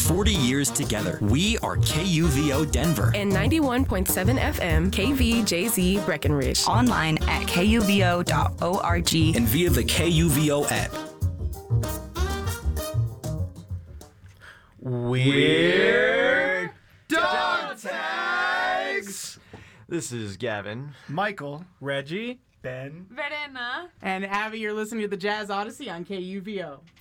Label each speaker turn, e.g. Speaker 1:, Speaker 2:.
Speaker 1: 40 years together. We are KUVO Denver.
Speaker 2: And 91.7 FM, KVJZ Breckenridge.
Speaker 3: Online at kuvo.org.
Speaker 1: And via the KUVO app.
Speaker 4: Weird Dog Tags! This is Gavin.
Speaker 5: Michael.
Speaker 6: Reggie.
Speaker 5: Ben.
Speaker 7: Verena.
Speaker 8: And Abby, you're listening to the Jazz Odyssey on KUVO.